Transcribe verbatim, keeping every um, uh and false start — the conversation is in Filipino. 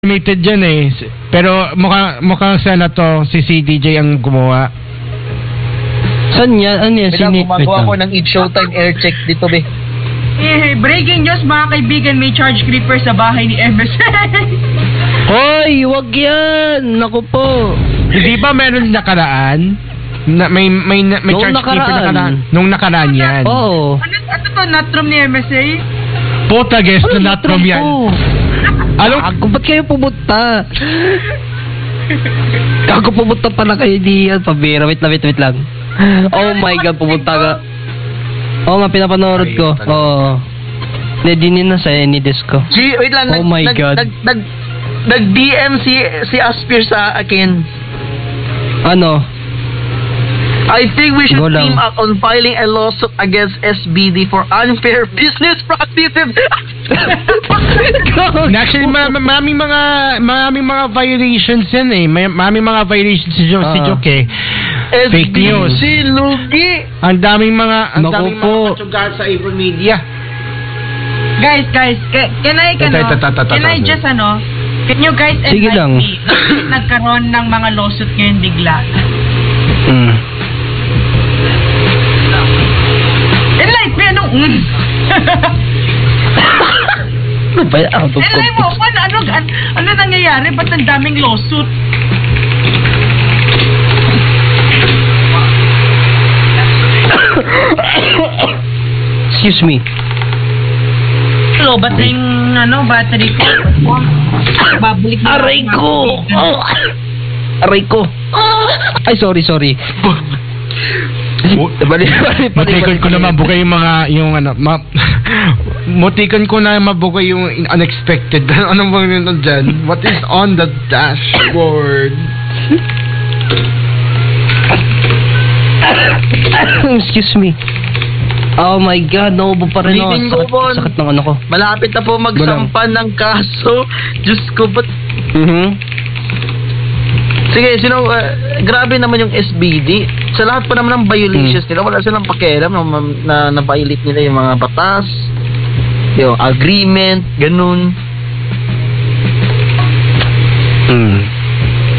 Limited dyan eh. Pero mukhang, mukhang sana to si C D J ang gumawa. Saan yan? Ano yan? Sini- gumagawa ko ng Eat Showtime air check dito, be. Eh, breaking news mga kaibigan, may charge creeper sa bahay ni M S. Hoy, wag yan! Naku po. Hindi ba meron nakaraan? Na, may may may Nung charge nakaraan. keeper nakaraan. Nung nakaraan yan. Oo. ano, ano to, natrom ni M S A? Puta guest Ano na natrom yan. Ano? Ako, ba't kayo pumunta? Ako pumunta pala kayo diyan. Pabira, wait lang, wait, wait lang. Oh my God, pumunta ka. Oo nga, pinapanood ko. Oo. Hindi, din na sa Anydesk ko. G, wait lang. Oh nag, my nag, God. Nag, nag, nag-D M si, si Aspir sa akin. Ano? I think we should Go lang. team up on filing a lawsuit against S B D for unfair business practices. Actually, ma- ma- maraming mga maraming mga violations yan eh. May maraming mga violations si Jo, si Ah. Joke eh. Fake news. Si Lugi. Ang daming mga ang Naku daming po. mga matsugan sa April Media. Guys, guys, ca- can I, can, Tatay, tatay, tatay, can I tatay. just, ano, can you guys Sige advise lang. me, bakit nagkaroon ng mga lawsuit ngayon bigla? Hmm. Enlight me, anong, mm? Ano ba yan? Out of Enlight mo, context. ano, ano, ano, ano nangyayari? Ba't ang daming lawsuit? Excuse me. Hello, ba't na yung, ano, battery ko? Babalik na Aray ako. ko! Oh. Aray ko! Ay, sorry, sorry. Bali, bali, bali, Mutikan ko na mabugay yung mga yung ano, ma, mutikan ko na mabugay yung unexpected. Anong bang yun dyan? What is on the dashboard? Excuse me. Oh my God, naubo pa rin ako. Ulitin ko, Sakit, Bon. sakit ng ano ko. Malapit na po magsampa ng kaso. Diyos ko, ba't... Mhm. Sige, sino, uh, grabe naman yung S B D. Sa lahat pa naman ng violations Hmm. nila, wala silang pakialam na, na, na violate nila yung mga batas, yung agreement, ganun. Hmm.